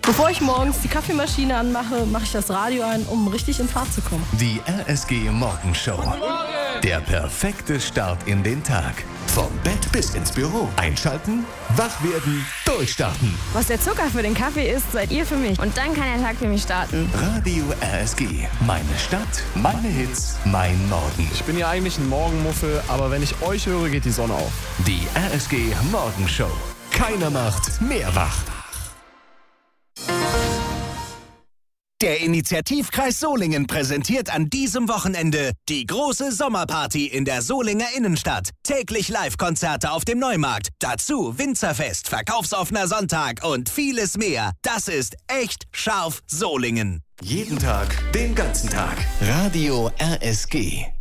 Bevor ich morgens die Kaffeemaschine anmache, mache ich das Radio an, um richtig in Fahrt zu kommen. Die RSG Morgenshow. Der perfekte Start in den Tag. Vom Bett bis ins Büro. Einschalten, wach werden, durchstarten. Was der Zucker für den Kaffee ist, seid ihr für mich. Und dann kann der Tag für mich starten. Radio RSG. Meine Stadt, meine Hits, mein Morgen. Ich bin ja eigentlich ein Morgenmuffel, aber wenn ich euch höre, geht die Sonne auf. Die RSG Morgenshow. Keiner macht mehr wach. Der Initiativkreis Solingen präsentiert an diesem Wochenende die große Sommerparty in der Solinger Innenstadt. Täglich Live-Konzerte auf dem Neumarkt. Dazu Winzerfest, verkaufsoffener Sonntag und vieles mehr. Das ist echt scharf Solingen. Jeden Tag, den ganzen Tag. Radio RSG.